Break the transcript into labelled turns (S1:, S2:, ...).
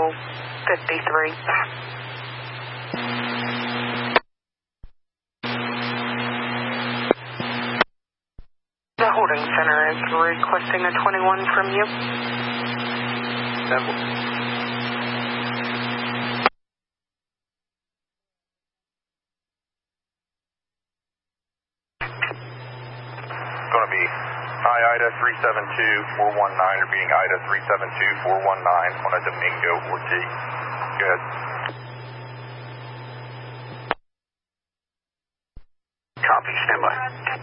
S1: 53. The holding center is requesting a 21 from you.
S2: Going to be Hi Ida 372-419, repeating Ida 372-419 on a Domingo Ortiz. Go ahead.
S3: Copy, stand by.